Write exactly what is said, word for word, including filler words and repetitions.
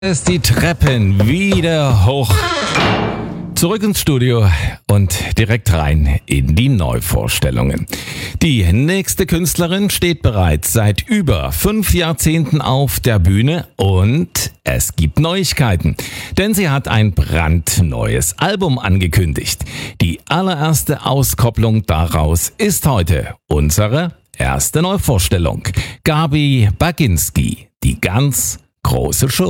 Es die Treppen wieder hoch. Zurück ins Studio und direkt rein in die Neuvorstellungen. Die nächste Künstlerin steht bereits seit über fünf Jahrzehnten auf der Bühne und es gibt Neuigkeiten. Denn sie hat ein brandneues Album angekündigt. Die allererste Auskopplung daraus ist heute unsere erste Neuvorstellung. Gabi Baginski, die ganz große Show.